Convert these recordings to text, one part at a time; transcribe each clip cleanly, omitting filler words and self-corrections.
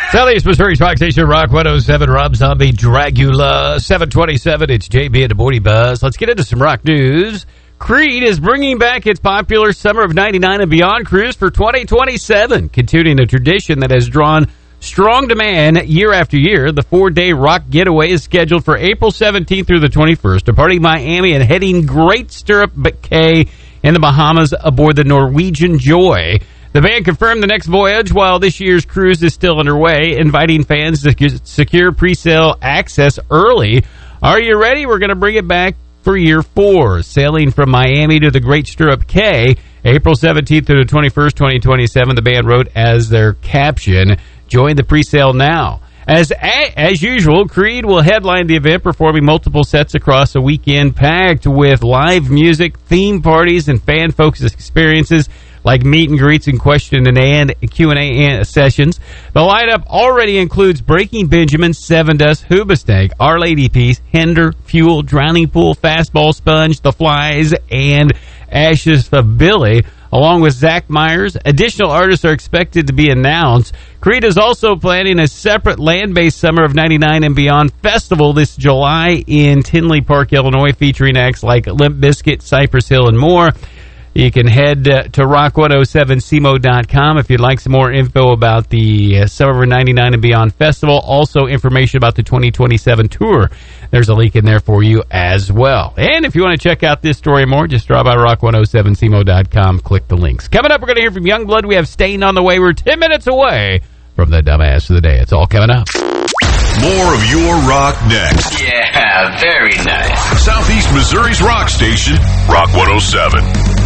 Southeast Missouri's Rock Station, Rock 107, Rob Zombie, Dragula, 727. It's JB and the Morning Buzz. Let's get into some rock news. Creed is bringing back its popular Summer of 99 and Beyond cruise for 2027, continuing a tradition that has drawn strong demand year after year. The 4-day rock getaway is scheduled for April 17th through the 21st, departing Miami and heading Great Stirrup Cay in the Bahamas aboard the Norwegian Joy. The band confirmed the next voyage while this year's cruise is still underway, inviting fans to secure pre-sale access early. Are you ready? We're going to bring it back for year 4, sailing from Miami to the Great Stirrup Cay, April 17th through the 21st, 2027. The band wrote as their caption, "Join the pre-sale now." As usual, Creed will headline the event, performing multiple sets across a weekend packed with live music, theme parties, and fan-focused experiences like meet and greets and question and Q&A sessions. The lineup already includes Breaking Benjamin, Seven Dust, Hoobastank, Our Lady Peace, Hinder, Fuel, Drowning Pool, Fastball Sponge, The Flies, and Ashes of Billy, along with Zach Myers. Additional artists are expected to be announced. Creed is also planning a separate land-based Summer of 99 and Beyond festival this July in Tinley Park, Illinois, featuring acts like Limp Bizkit, Cypress Hill, and more. You can head to rock107cmo.com if you'd like some more info about the Summer of 99 and Beyond Festival. Also, information about the 2027 tour. There's a link in there for you as well. And if you want to check out this story more, just drop by rock107cmo.com. Click the links. Coming up, we're going to hear from Youngblood. We have Stained on the way. We're 10 minutes away from the Dumbass of the Day. It's all coming up. More of your rock next. Yeah, very nice. Southeast Missouri's rock station, Rock 107.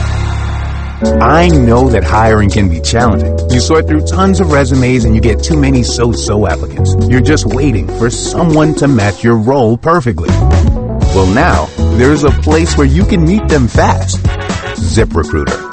I know that hiring can be challenging. You sort through tons of resumes and you get too many so-so applicants. You're just waiting for someone to match your role perfectly. Well, now, there's a place where you can meet them fast. ZipRecruiter.